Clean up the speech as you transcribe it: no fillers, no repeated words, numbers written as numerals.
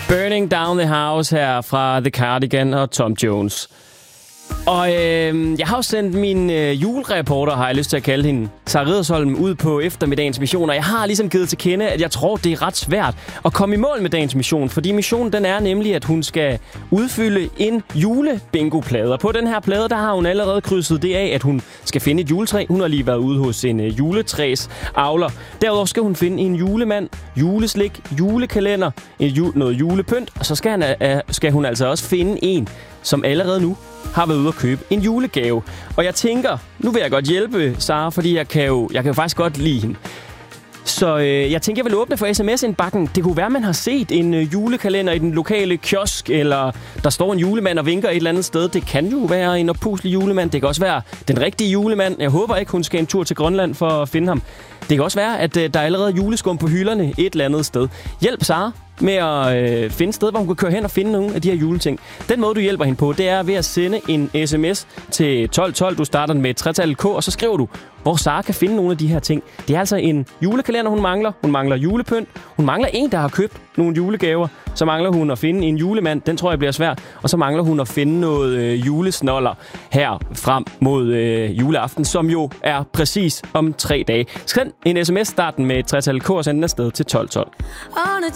Burning Down the House her fra The Cardigan og Tom Jones. Og jeg har jo sendt min julereporter, har jeg lyst til at kalde hende, Sara Riddersholm, ud på eftermiddagens mission. Og jeg har ligesom givet til kende, at jeg tror, det er ret svært at komme i mål med dagens mission. Fordi missionen, den er nemlig, at hun skal udfylde en julebingo-plade. Og på den her plade, der har hun allerede krydset det af, at hun skal finde et juletræ. Hun har lige været ude hos en juletræsavler. Derudover skal hun finde en julemand, juleslik, julekalender, noget julepynt. Og så skal hun altså også finde en, som allerede nu har været ude at købe en julegave. Og jeg tænker, nu vil jeg godt hjælpe Sara, fordi jeg kan jo faktisk godt lide hende. Så jeg tænker, jeg vil åbne for sms-indbakken. Det kunne være, man har set en julekalender i den lokale kiosk, eller der står en julemand og vinker et eller andet sted. Det kan jo være en oppuslig julemand. Det kan også være den rigtige julemand. Jeg håber ikke, hun skal en tur til Grønland for at finde ham. Det kan også være, at der er allerede juleskum på hylderne et eller andet sted. Hjælp Sara med at finde et sted, hvor hun kan køre hen og finde nogle af de her juleting. Den måde, du hjælper hende på, det er ved at sende en sms til 1212. Du starter med et tretal K, og så skriver du, hvor Sara kan finde nogle af de her ting. Det er altså en julekalender, hun mangler. Hun mangler julepynt. Hun mangler en, der har købt nogle julegaver. Så mangler hun at finde en julemand. Den tror jeg bliver svært. Og så mangler hun at finde noget julesnoller her frem mod juleaften, som jo er præcis om 3 dage. Send en sms, starten med et tretal K, og send den afsted til 1212.